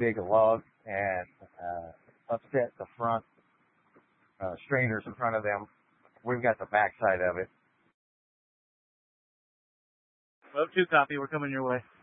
big lug and upset the front strainers in front of them. We've got the back side of it. Well, 2 copy. We're coming your way.